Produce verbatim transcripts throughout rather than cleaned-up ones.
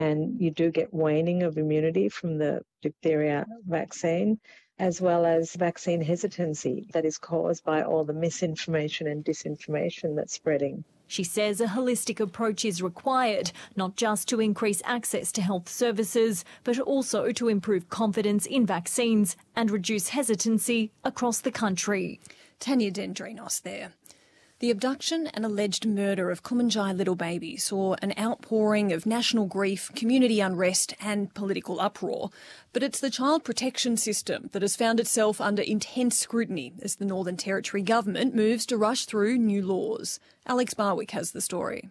and you do get waning of immunity from the diphtheria vaccine, as well as vaccine hesitancy that is caused by all the misinformation and disinformation that's spreading. She says a holistic approach is required, not just to increase access to health services, but also to improve confidence in vaccines and reduce hesitancy across the country. Tanya Dendrinos there. The abduction and alleged murder of Kumanjai little baby saw an outpouring of national grief, community unrest and political uproar. But it's the child protection system that has found itself under intense scrutiny as the Northern Territory government moves to rush through new laws. Alex Barwick has the story.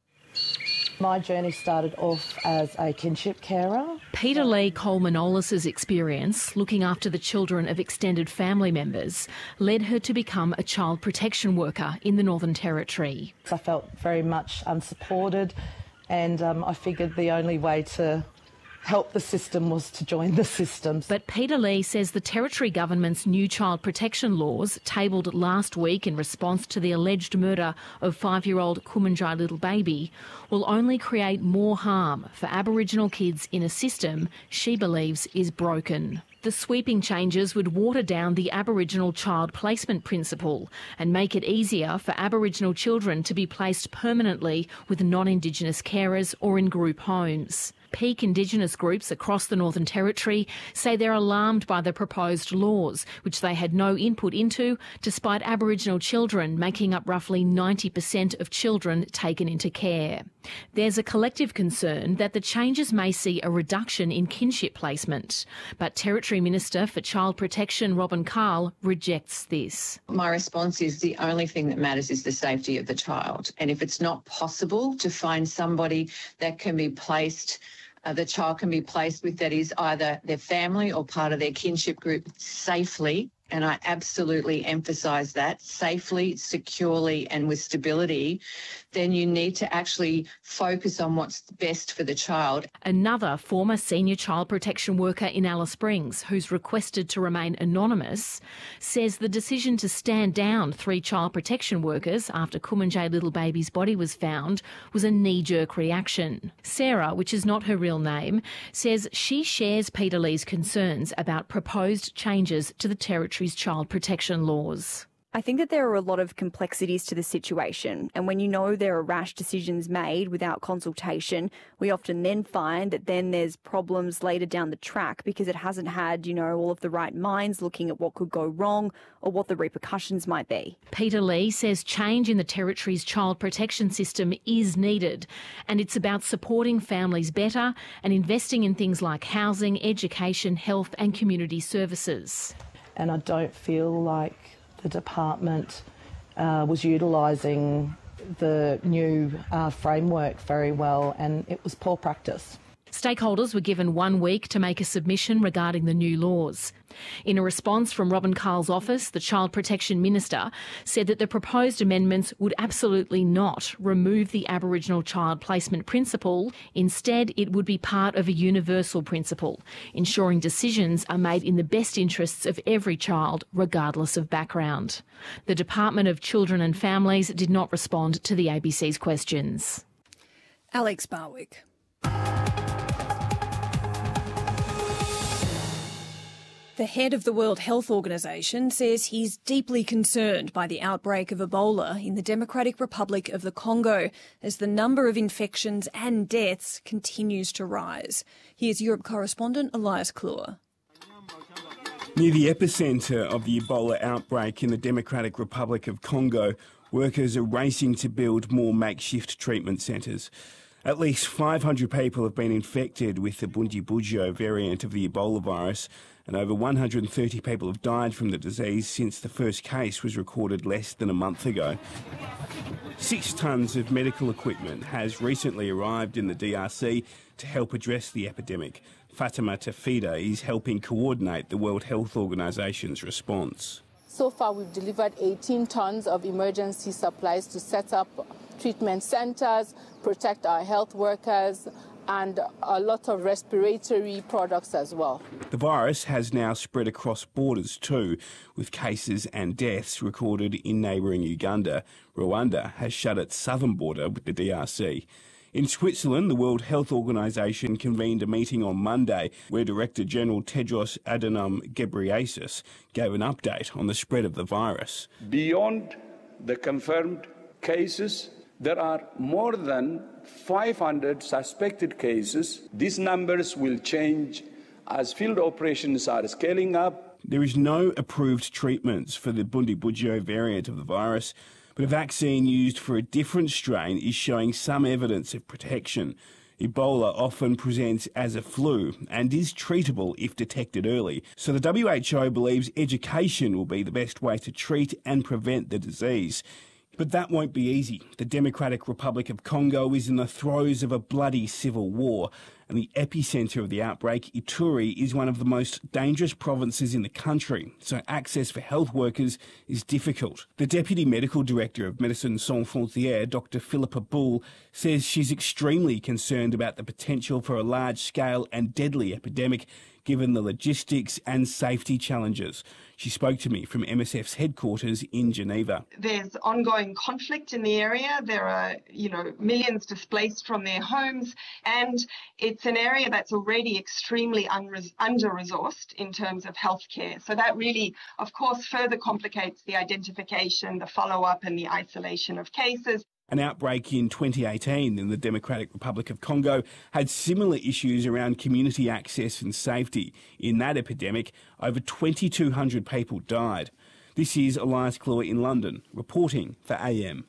My journey started off as a kinship carer. Peter Lee Coleman-Olis's experience looking after the children of extended family members led her to become a child protection worker in the Northern Territory. I felt very much unsupported, and um, I figured the only way to help the system was to join the system. But Peter Lee says the Territory government's new child protection laws, tabled last week in response to the alleged murder of five-year-old Kumanjai little baby, will only create more harm for Aboriginal kids in a system she believes is broken. The sweeping changes would water down the Aboriginal child placement principle and make it easier for Aboriginal children to be placed permanently with non-Indigenous carers or in group homes. Peak Indigenous groups across the Northern Territory say they're alarmed by the proposed laws, which they had no input into, despite Aboriginal children making up roughly ninety percent of children taken into care. There's a collective concern that the changes may see a reduction in kinship placement, but Territory Minister for Child Protection Robin Carl rejects this. My response is the only thing that matters is the safety of the child, and if it's not possible to find somebody that can be placed Uh, the child can be placed with that is either their family or part of their kinship group safely, and I absolutely emphasise that, safely, securely and with stability, then you need to actually focus on what's best for the child. Another former senior child protection worker in Alice Springs, who's requested to remain anonymous, says the decision to stand down three child protection workers after Kumanjai little baby's body was found was a knee-jerk reaction. Sarah, which is not her real name, says she shares Peter Lee's concerns about proposed changes to the Territory's child protection laws. I think that there are a lot of complexities to the situation, and when you know there are rash decisions made without consultation, we often then find that then there's problems later down the track because it hasn't had, you know, all of the right minds looking at what could go wrong or what the repercussions might be. Peter Lee says change in the Territory's child protection system is needed, and it's about supporting families better and investing in things like housing, education, health and community services. And I don't feel like the department uh, was utilising the new uh, framework very well, and it was poor practice. Stakeholders were given one week to make a submission regarding the new laws. In a response from Robin Carl's office, the Child Protection Minister said that the proposed amendments would absolutely not remove the Aboriginal child placement principle. Instead, it would be part of a universal principle, ensuring decisions are made in the best interests of every child, regardless of background. The Department of Children and Families did not respond to the A B C's questions. Alex Barwick. The head of the World Health Organization says he's deeply concerned by the outbreak of Ebola in the Democratic Republic of the Congo as the number of infections and deaths continues to rise. Here's Europe correspondent Elias Kluwer. Near the epicentre of the Ebola outbreak in the Democratic Republic of Congo, workers are racing to build more makeshift treatment centres. At least five hundred people have been infected with the Bundibugyo variant of the Ebola virus, and over one hundred thirty people have died from the disease since the first case was recorded less than a month ago. Six tonnes of medical equipment has recently arrived in the D R C to help address the epidemic. Fatima Tafida is helping coordinate the World Health Organisation's response. So far, we've delivered eighteen tonnes of emergency supplies to set up treatment centres, protect our health workers, and a lot of respiratory products as well. The virus has now spread across borders too, with cases and deaths recorded in neighbouring Uganda. Rwanda has shut its southern border with the D R C. In Switzerland, the World Health Organization convened a meeting on Monday where Director General Tedros Adhanom Ghebreyesus gave an update on the spread of the virus. Beyond the confirmed cases, there are more than five hundred suspected cases. These numbers will change as field operations are scaling up. There is no approved treatments for the Bundibugyo variant of the virus, but a vaccine used for a different strain is showing some evidence of protection. Ebola often presents as a flu and is treatable if detected early. So the W H O believes education will be the best way to treat and prevent the disease. But that won't be easy. The Democratic Republic of Congo is in the throes of a bloody civil war, and the epicentre of the outbreak, Ituri, is one of the most dangerous provinces in the country, so access for health workers is difficult. The Deputy Medical Director of Médecins Sans Frontières, Doctor Philippa Bull, says she's extremely concerned about the potential for a large-scale and deadly epidemic, given the logistics and safety challenges. She spoke to me from M S F's headquarters in Geneva. There's ongoing conflict in the area. There are, you know, millions displaced from their homes, and it's an area that's already extremely under-resourced in terms of healthcare. So that really, of course, further complicates the identification, the follow-up and the isolation of cases. An outbreak in twenty eighteen in the Democratic Republic of Congo had similar issues around community access and safety. In that epidemic, over twenty-two hundred people died. This is Elias Claw in London, reporting for A M.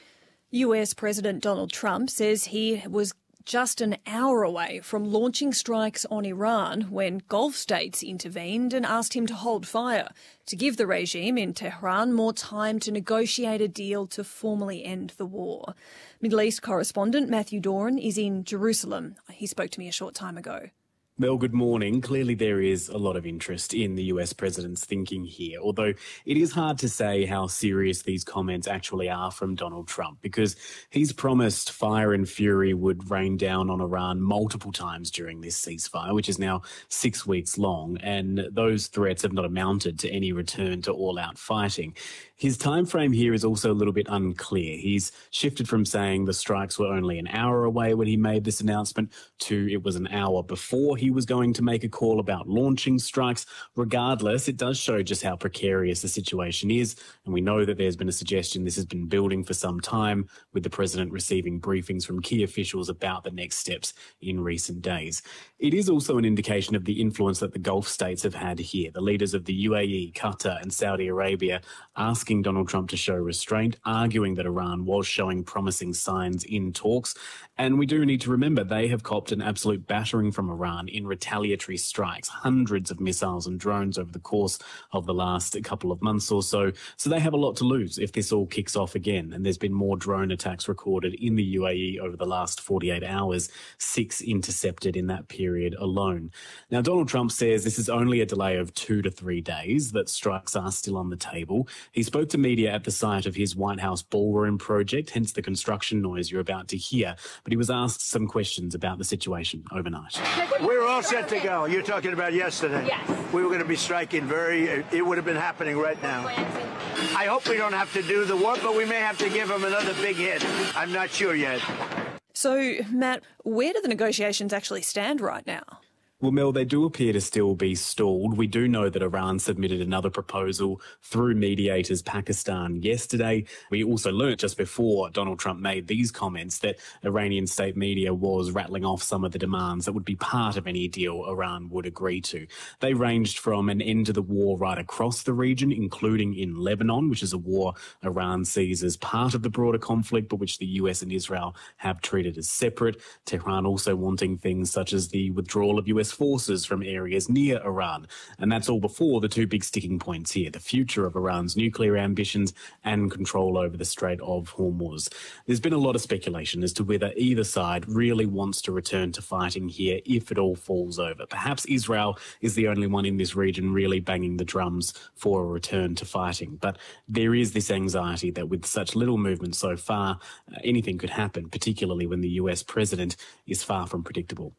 U S President Donald Trump says he was just an hour away from launching strikes on Iran when Gulf states intervened and asked him to hold fire to give the regime in Tehran more time to negotiate a deal to formally end the war. Middle East correspondent Matthew Doran is in Jerusalem. He spoke to me a short time ago. Mel, good morning. Clearly there is a lot of interest in the U S president's thinking here, although it is hard to say how serious these comments actually are from Donald Trump, because he's promised fire and fury would rain down on Iran multiple times during this ceasefire, which is now six weeks long, and those threats have not amounted to any return to all-out fighting. His time frame here is also a little bit unclear. He's shifted from saying the strikes were only an hour away when he made this announcement to it was an hour before he was going to make a call about launching strikes. Regardless, it does show just how precarious the situation is, and we know that there's been a suggestion this has been building for some time, with the president receiving briefings from key officials about the next steps in recent days. It is also an indication of the influence that the Gulf states have had here. The leaders of the U A E, Qatar and Saudi Arabia asking Donald Trump to show restraint, arguing that Iran was showing promising signs in talks. And we do need to remember they have copped an absolute battering from Iran in retaliatory strikes, hundreds of missiles and drones over the course of the last couple of months or so. So they have a lot to lose if this all kicks off again. And there's been more drone attacks recorded in the U A E over the last forty-eight hours, six intercepted in that period alone. Now, Donald Trump says this is only a delay of two to three days, that strikes are still on the table. He spoke to media at the site of his White House ballroom project, hence the construction noise you're about to hear. But he was asked some questions about the situation overnight. We're all set to go. You're talking about yesterday. Yes. We were going to be striking very, it would have been happening right now. I hope we don't have to do the work, but we may have to give them another big hit. I'm not sure yet. So, Matt, where do the negotiations actually stand right now? Well, Mel, they do appear to still be stalled. We do know that Iran submitted another proposal through mediators Pakistan yesterday. We also learnt just before Donald Trump made these comments that Iranian state media was rattling off some of the demands that would be part of any deal Iran would agree to. They ranged from an end to the war right across the region, including in Lebanon, which is a war Iran sees as part of the broader conflict, but which the U S and Israel have treated as separate. Tehran also wanting things such as the withdrawal of U S forces from areas near Iran. And that's all before the two big sticking points here, the future of Iran's nuclear ambitions and control over the Strait of Hormuz. There's been a lot of speculation as to whether either side really wants to return to fighting here if it all falls over. Perhaps Israel is the only one in this region really banging the drums for a return to fighting. But there is this anxiety that with such little movement so far, uh, anything could happen, particularly when the U S president is far from predictable.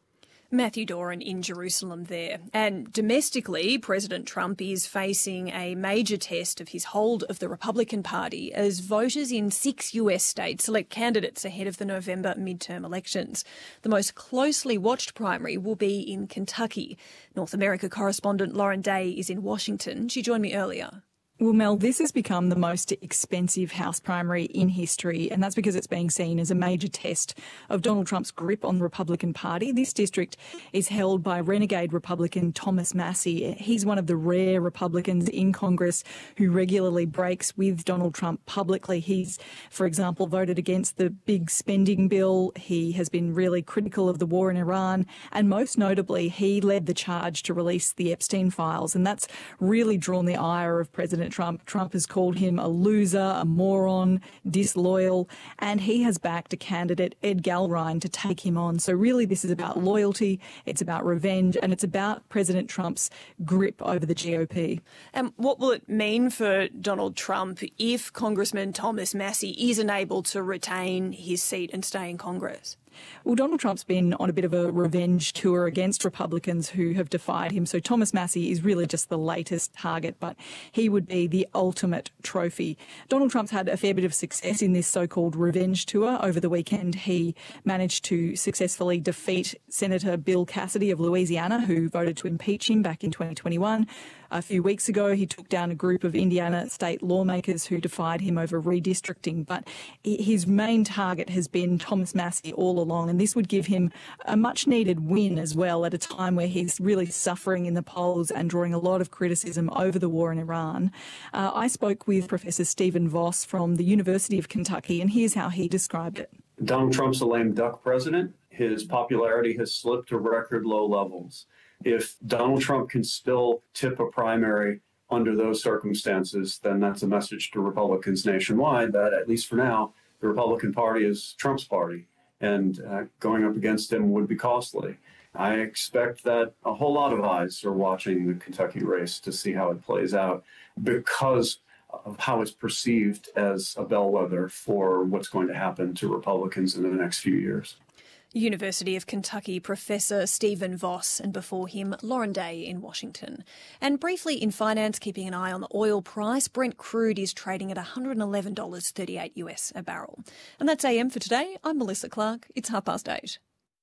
Matthew Doran in Jerusalem there. And domestically, President Trump is facing a major test of his hold of the Republican Party as voters in six U S states select candidates ahead of the November midterm elections. The most closely watched primary will be in Kentucky. North America correspondent Lauren Day is in Washington. She joined me earlier. Well, Mel, this has become the most expensive House primary in history, and that's because it's being seen as a major test of Donald Trump's grip on the Republican Party. This district is held by renegade Republican Thomas Massie. He's one of the rare Republicans in Congress who regularly breaks with Donald Trump publicly. He's, for example, voted against the big spending bill. He has been really critical of the war in Iran, and most notably, he led the charge to release the Epstein files, and that's really drawn the ire of President Trump. Trump has called him a loser, a moron, disloyal, and he has backed a candidate, Ed Galrine, to take him on. So really this is about loyalty, it's about revenge, and it's about President Trump's grip over the G O P. And what will it mean for Donald Trump if Congressman Thomas Massie is unable to retain his seat and stay in Congress? Well, Donald Trump's been on a bit of a revenge tour against Republicans who have defied him. So Thomas Massie is really just the latest target, but he would be the ultimate trophy. Donald Trump's had a fair bit of success in this so-called revenge tour. Over the weekend, he managed to successfully defeat Senator Bill Cassidy of Louisiana, who voted to impeach him back in twenty twenty-one. A few weeks ago, he took down a group of Indiana state lawmakers who defied him over redistricting. But his main target has been Thomas Massie all along, and this would give him a much-needed win as well at a time where he's really suffering in the polls and drawing a lot of criticism over the war in Iran. Uh, I spoke with Professor Stephen Voss from the University of Kentucky, and here's how he described it. Donald Trump's a lame duck president. His popularity has slipped to record low levels. If Donald Trump can still tip a primary under those circumstances, then that's a message to Republicans nationwide that, at least for now, the Republican Party is Trump's party, and uh, going up against him would be costly. I expect that a whole lot of eyes are watching the Kentucky race to see how it plays out because of how it's perceived as a bellwether for what's going to happen to Republicans in the next few years. University of Kentucky Professor Stephen Voss, and before him, Lauren Day in Washington. And briefly in finance, keeping an eye on the oil price, Brent crude is trading at one hundred eleven dollars thirty-eight US a barrel. And that's A M for today. I'm Melissa Clark. It's half past eight.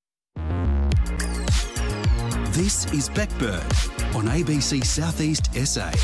This is Backburn on A B C Southeast S A.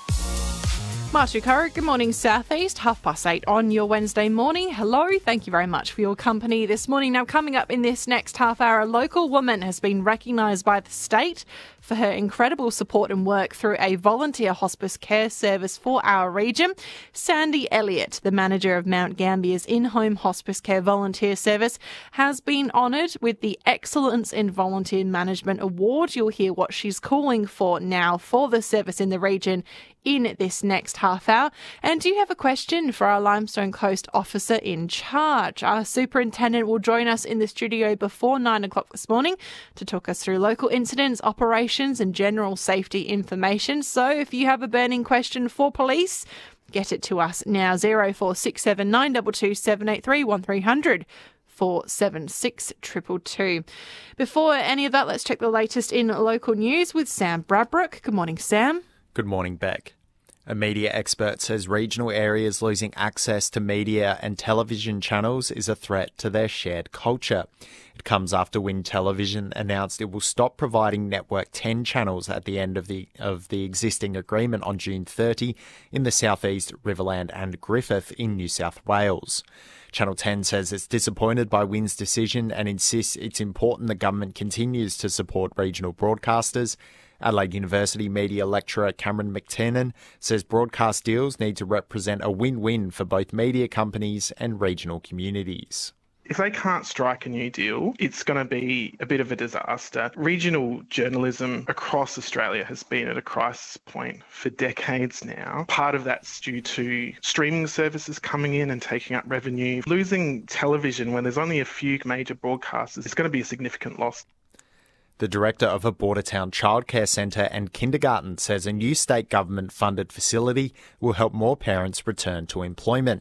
Marcia Curry, good morning Southeast, half past eight on your Wednesday morning. Hello, thank you very much for your company this morning. Now coming up in this next half hour, a local woman has been recognised by the state for her incredible support and work through a volunteer hospice care service for our region. Sandy Elliott, the manager of Mount Gambier's in-home hospice care volunteer service, has been honoured with the Excellence in Volunteer Management Award. You'll hear what she's calling for now for the service in the region in this next half hour. And do you have a question for our Limestone Coast officer in charge? Our superintendent will join us in the studio before nine o'clock this morning to talk us through local incidents, operations and general safety information. So if you have a burning question for police, get it to us now. zero four six seven nine two two seven eight three one three hundred. four seven six two two two. Before any of that, let's check the latest in local news with Sam Bradbrook. Good morning, Sam. Good morning, Beck. A media expert says regional areas losing access to media and television channels is a threat to their shared culture. It comes after Wind Television announced it will stop providing Network ten channels at the end of the of the existing agreement on June thirtieth in the South East, Riverland and Griffith in New South Wales. Channel ten says it's disappointed by Wind's decision and insists it's important the government continues to support regional broadcasters. Adelaide University media lecturer Cameron McTiernan says broadcast deals need to represent a win-win for both media companies and regional communities. If they can't strike a new deal, it's going to be a bit of a disaster. Regional journalism across Australia has been at a crisis point for decades now. Part of that's due to streaming services coming in and taking up revenue. Losing television when there's only a few major broadcasters is going to be a significant loss. The director of a Bordertown childcare centre and kindergarten says a new state government-funded facility will help more parents return to employment.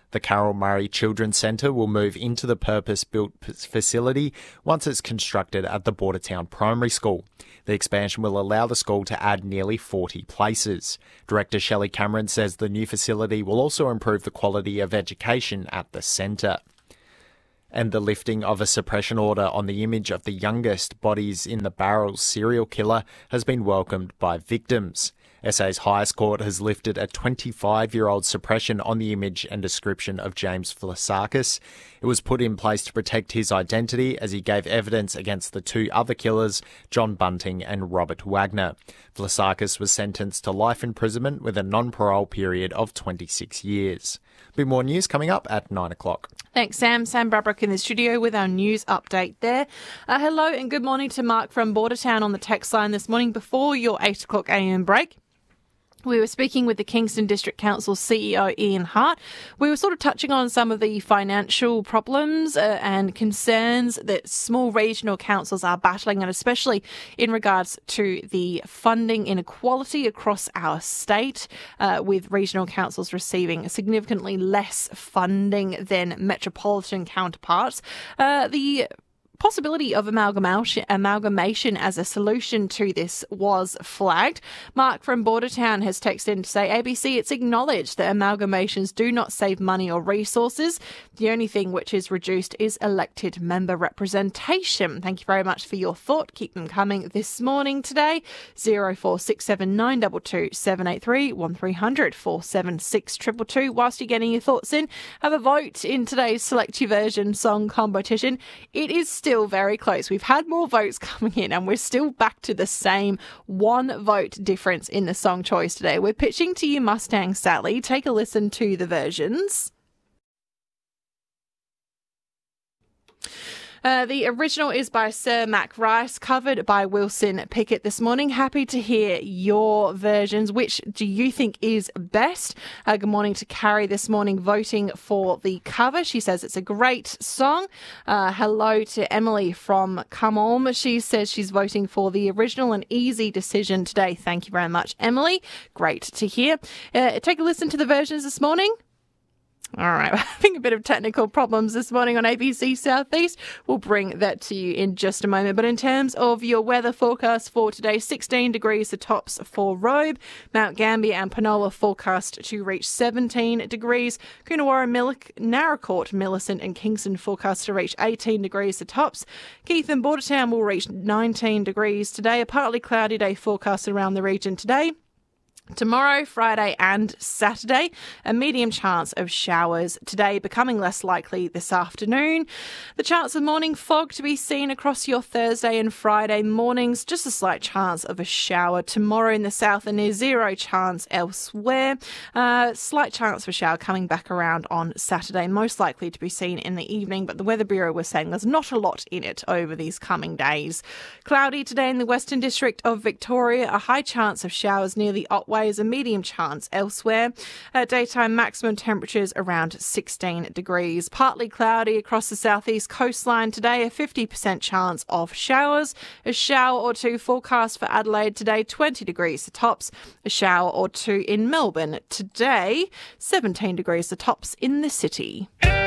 The Carol Murray Children's Centre will move into the purpose-built facility once it's constructed at the Bordertown Primary School. The expansion will allow the school to add nearly forty places. Director Shelley Cameron says the new facility will also improve the quality of education at the centre. And the lifting of a suppression order on the image of the youngest bodies in the barrels serial killer has been welcomed by victims. S A's highest court has lifted a twenty-five-year-old suppression on the image and description of James Vlasakis. It was put in place to protect his identity as he gave evidence against the two other killers, John Bunting and Robert Wagner. Vlasakis was sentenced to life imprisonment with a non-parole period of twenty-six years. Be more news coming up at nine o'clock. Thanks, Sam. Sam Bradbrook in the studio with our news update there. Uh, hello and good morning to Mark from Bordertown on the text line this morning before your eight o'clock a m break. We were speaking with the Kingston District Council C E O, Ian Hart. We were sort of touching on some of the financial problems uh, and concerns that small regional councils are battling, and especially in regards to the funding inequality across our state, uh, with regional councils receiving significantly less funding than metropolitan counterparts. Uh, the possibility of amalgamation, amalgamation as a solution to this was flagged. Mark from Bordertown has texted in to say, A B C, it's acknowledged that amalgamations do not save money or resources. The only thing which is reduced is elected member representation. Thank you very much for your thought. Keep them coming this morning today. zero four six seven nine two two seven eight three, one three hundred four seven six two two two. Whilst you're getting your thoughts in, have a vote in today's Select Your Version song competition. It is still Still very close. We've had more votes coming in and we're still back to the same one vote difference in the song choice today. We're pitching to you Mustang Sally. Take a listen to the versions. Uh, the original is by Sir Mac Rice, covered by Wilson Pickett this morning. Happy to hear your versions. Which do you think is best? Uh, good morning to Carrie this morning, voting for the cover. She says it's a great song. Uh, hello to Emily from Come On. She says she's voting for the original, an easy decision today. Thank you very much, Emily. Great to hear. Uh, take a listen to the versions this morning. All right, we're having a bit of technical problems this morning on A B C Southeast. We'll bring that to you in just a moment. But in terms of your weather forecast for today, sixteen degrees the tops for Robe, Mount Gambier and Penola forecast to reach seventeen degrees. Coonawarra, Millick, Narracourt, Millicent and Kingston forecast to reach eighteen degrees the tops. Keith and Bordertown will reach nineteen degrees today. A partly cloudy day forecast around the region today. Tomorrow, Friday and Saturday, a medium chance of showers today, becoming less likely this afternoon. The chance of morning fog to be seen across your Thursday and Friday mornings, just a slight chance of a shower tomorrow in the south and near zero chance elsewhere. Uh, slight chance of a shower coming back around on Saturday, most likely to be seen in the evening, but the Weather Bureau was saying there's not a lot in it over these coming days. Cloudy today in the Western District of Victoria, a high chance of showers near the Otway, is a medium chance elsewhere. Uh, daytime maximum temperatures around sixteen degrees. Partly cloudy across the southeast coastline today, a fifty percent chance of showers. A shower or two forecast for Adelaide today, twenty degrees the tops. A shower or two in Melbourne today, seventeen degrees the tops in the city.